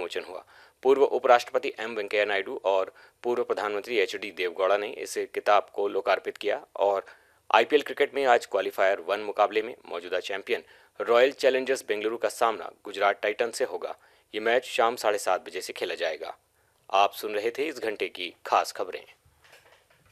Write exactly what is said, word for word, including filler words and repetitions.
विमोचन हुआ। पूर्व उपराष्ट्रपति एम वेंकैया नायडू और पूर्व प्रधानमंत्री एच डी देवगौड़ा ने इस किताब को लोकार्पित किया। और आईपीएल क्रिकेट में आज क्वालिफायर वन मुकाबले में मौजूदा चैंपियन रॉयल चैलेंजर्स बेंगलुरु का सामना गुजरात टाइटन से होगा। ये मैच शाम साढ़े सात बजे से खेला जाएगा। आप सुन रहे थे इस घंटे की खास खबरें।